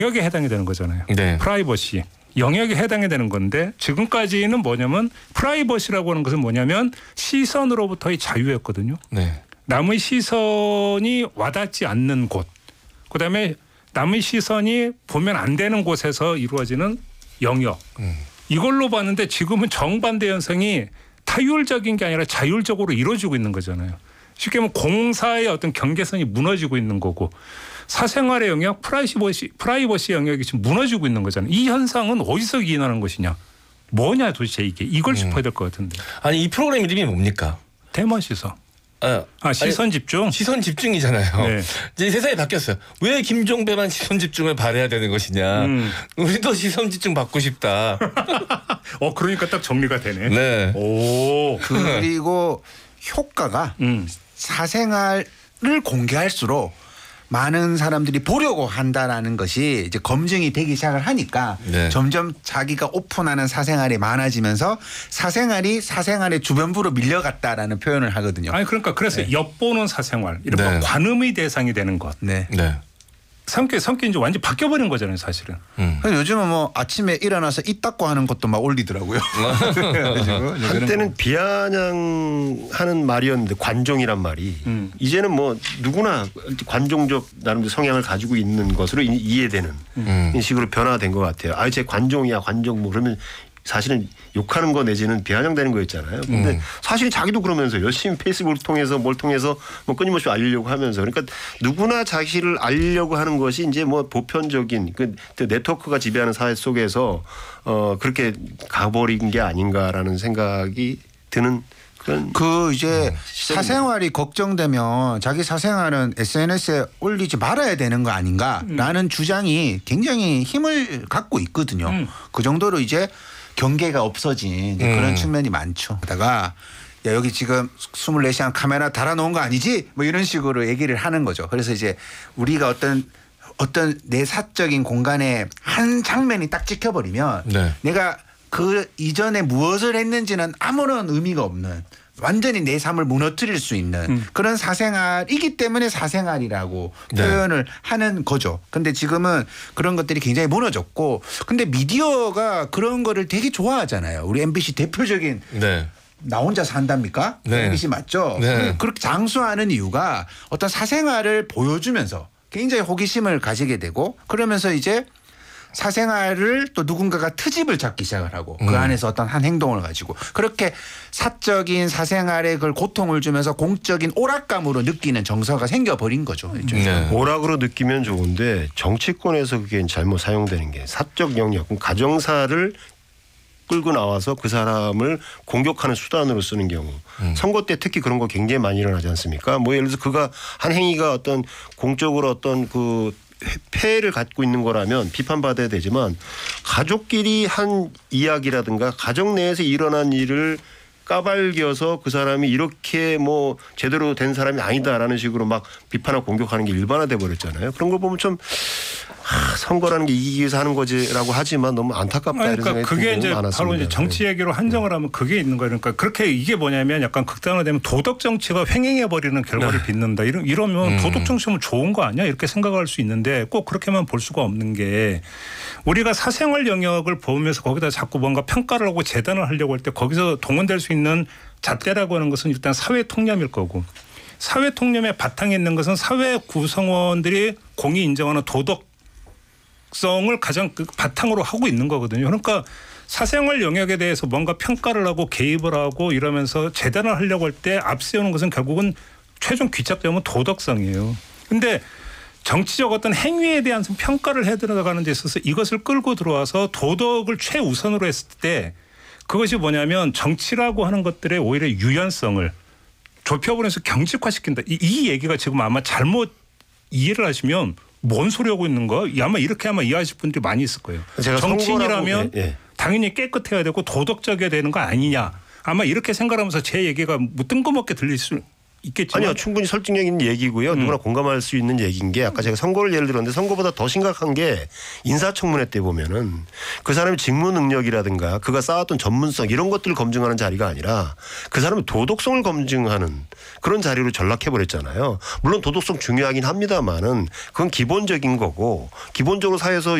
영역에 해당이 되는 거잖아요. 네. 프라이버시. 영역에 해당이 되는 건데 지금까지는 뭐냐면 프라이버시라고 하는 것은 뭐냐면 시선으로부터의 자유였거든요. 네. 남의 시선이 와닿지 않는 곳. 그다음에 남의 시선이 보면 안 되는 곳에서 이루어지는 영역. 이걸로 봤는데 지금은 정반대 현상이 타율적인 게 아니라 자율적으로 이루어지고 있는 거잖아요. 쉽게 말하면 공사의 어떤 경계선이 무너지고 있는 거고 사생활의 영역, 프라이버시 영역이 지금 무너지고 있는 거잖아요. 이 현상은 어디서 기인하는 것이냐. 뭐냐 도대체 이게. 이걸 짚어야 될 것 같은데. 아니 이 프로그램 이름이 뭡니까? 대머시서. 시선 아니, 집중. 시선 집중이잖아요. 네. 이제 세상이 바뀌었어요. 왜 김종배만 시선 집중을 바라야 되는 것이냐. 우리도 시선 집중 받고 싶다. 그러니까 딱 정리가 되네. 네. 오. 그리고 효과가 사생활을 공개할수록 많은 사람들이 보려고 한다라는 것이 이제 검증이 되기 시작을 하니까 네. 점점 자기가 오픈하는 사생활이 많아지면서 사생활의 주변부로 밀려갔다라는 표현을 하거든요. 아니 그러니까 그래서 엿보는 사생활 이런 네. 관음의 대상이 되는 것. 네. 네. 성격이 이제 완전 바뀌어버린 거잖아요, 사실은. 그래서 요즘은 뭐 아침에 일어나서 입 닦고 하는 것도 막 올리더라고요. 한때는 비아냥하는 말이었는데 관종이란 말이 이제는 뭐 누구나 관종적 나름대로 성향을 가지고 있는 것으로 이해되는 식으로 변화된 것 같아요. 제 관종이야 관종 뭐 그러면 사실은 욕하는 거 내지는 비아냥되는 거였잖아요. 근데 사실 자기도 그러면서 열심히 페이스북을 통해서 뭘 통해서 뭐 끊임없이 알리려고 하면서 그러니까 누구나 자기를 알리려고 하는 것이 이제 뭐 보편적인 그 네트워크가 지배하는 사회 속에서 그렇게 가버린 게 아닌가라는 생각이 드는 그 이제 사생활이 걱정되면 자기 사생활은 SNS에 올리지 말아야 되는 거 아닌가라는 주장이 굉장히 힘을 갖고 있거든요. 그 정도로 이제 경계가 없어진 그런 측면이 많죠. 그러다가 야 여기 지금 24시간 카메라 달아놓은 거 아니지? 뭐 이런 식으로 얘기를 하는 거죠. 그래서 이제 우리가 어떤 내 사적인 공간에 한 장면이 딱 찍혀버리면 네. 내가 그 이전에 무엇을 했는지는 아무런 의미가 없는 완전히 내 삶을 무너뜨릴 수 있는 그런 사생활이기 때문에 사생활이라고 네. 표현을 하는 거죠. 근데 지금은 그런 것들이 굉장히 무너졌고 근데 미디어가 그런 거를 되게 좋아하잖아요. 우리 MBC 대표적인 네. 나 혼자 산답니까? 네. MBC 맞죠? 네. 그렇게 장수하는 이유가 어떤 사생활을 보여주면서 굉장히 호기심을 가지게 되고 그러면서 이제 사생활을 또 누군가가 트집을 잡기 시작을 하고 그 안에서 어떤 한 행동을 가지고 그렇게 사적인 사생활에 그걸 고통을 주면서 공적인 오락감으로 느끼는 정서가 생겨버린 거죠. 네. 오락으로 느끼면 좋은데 정치권에서 그게 잘못 사용되는 게 사적 영역, 가정사를 끌고 나와서 그 사람을 공격하는 수단으로 쓰는 경우 선거 때 특히 그런 거 굉장히 많이 일어나지 않습니까? 뭐 예를 들어서 그가 한 행위가 어떤 공적으로 어떤 그 폐해를 갖고 있는 거라면 비판받아야 되지만 가족끼리 한 이야기라든가 가정 내에서 일어난 일을 까발겨서 그 사람이 이렇게 뭐 제대로 된 사람이 아니다라는 식으로 막 비판하고 공격하는 게 일반화돼 버렸잖아요. 그런 걸 보면 좀 선거라는 게 이기기 위해서 하는 거지라고 하지만 너무 안타깝다 이런 생각이 그게 이제 많았습니다. 바로 이제 정치 얘기로 한정을 하면 그게 있는 거예요. 그러니까 그렇게 이게 뭐냐면 약간 극단화되면 도덕 정치가 횡행해 버리는 결과를 빚는다. 이러면 도덕 정치면 좋은 거 아니야? 이렇게 생각할 수 있는데 꼭 그렇게만 볼 수가 없는 게 우리가 사생활 영역을 보면서 거기다 자꾸 뭔가 평가를 하고 재단을 하려고 할 때 거기서 동원될 수 있는 잣대라고 하는 것은 일단 사회 통념일 거고 사회 통념의 바탕에 있는 것은 사회 구성원들이 공히 인정하는 도덕성을 가장 그 바탕으로 하고 있는 거거든요. 그러니까 사생활 영역에 대해서 뭔가 평가를 하고 개입을 하고 이러면서 재단을 하려고 할 때 앞세우는 것은 결국은 최종 귀착되면 도덕성이에요. 근데 정치적 어떤 행위에 대한 평가를 해 들어가는 데 있어서 이것을 끌고 들어와서 도덕을 최우선으로 했을 때 그것이 뭐냐면 정치라고 하는 것들의 오히려 유연성을 좁혀버려서 경직화시킨다. 이 얘기가 지금 아마 잘못 이해를 하시면 뭔 소리 하고 있는 거? 아마 이렇게 아마 이해하실 분들이 많이 있을 거예요. 정치인이라면 당연히 깨끗해야 되고 도덕적이어야 되는 거 아니냐. 아마 이렇게 생각하면서 제 얘기가 뭐 뜬금없게 들릴 수 있겠지만 아니요, 충분히 설득력 있는 얘기고요. 누구나 공감할 수 있는 얘기인 게 아까 제가 선거를 예를 들었는데 선거보다 더 심각한 게 인사청문회 때 보면은 그 사람의 직무 능력이라든가 그가 쌓았던 전문성 이런 것들을 검증하는 자리가 아니라 그 사람의 도덕성을 검증하는 그런 자리로 전락해버렸잖아요. 물론 도덕성 중요하긴 합니다만은 그건 기본적인 거고 기본적으로 사회에서